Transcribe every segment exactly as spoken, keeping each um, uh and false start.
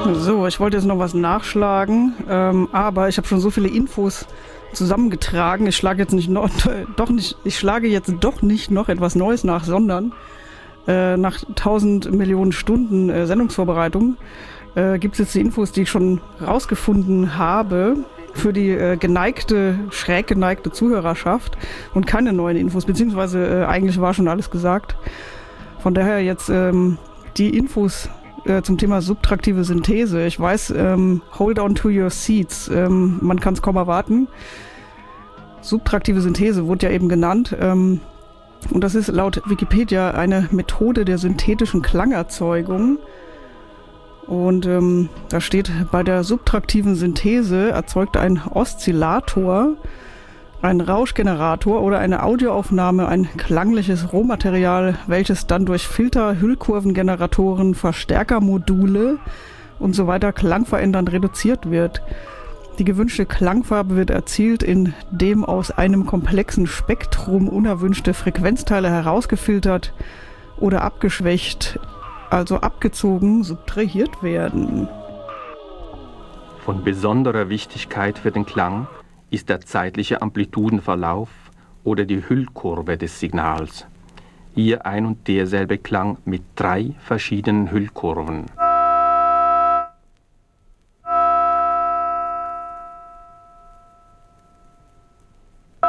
So, ich wollte jetzt noch was nachschlagen, ähm, aber ich habe schon so viele Infos zusammengetragen. Ich schlage jetzt nicht noch, doch nicht, ich schlage jetzt doch nicht noch etwas Neues nach, sondern äh, nach tausend Millionen Stunden äh, Sendungsvorbereitung äh, gibt es jetzt die Infos, die ich schon rausgefunden habe für die äh, geneigte, schräg geneigte Zuhörerschaft und keine neuen Infos, beziehungsweise äh, eigentlich war schon alles gesagt. Von daher jetzt ähm, die Infos äh, zum Thema subtraktive Synthese. Ich weiß, ähm, hold on to your seats, ähm, man kann es kaum erwarten. Subtraktive Synthese wurde ja eben genannt ähm, und das ist laut Wikipedia eine Methode der synthetischen Klangerzeugung. Und ähm, da steht, bei der subtraktiven Synthese erzeugt ein Oszillator, ein Rauschgenerator oder eine Audioaufnahme ein klangliches Rohmaterial, welches dann durch Filter, Hüllkurvengeneratoren, Verstärkermodule und so weiter klangverändernd reduziert wird. Die gewünschte Klangfarbe wird erzielt, indem aus einem komplexen Spektrum unerwünschte Frequenzteile herausgefiltert oder abgeschwächt, also abgezogen, subtrahiert werden. Von besonderer Wichtigkeit für den Klang ist der zeitliche Amplitudenverlauf oder die Hüllkurve des Signals. Hier ein und derselbe Klang mit drei verschiedenen Hüllkurven.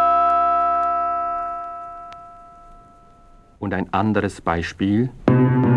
Und ein anderes Beispiel.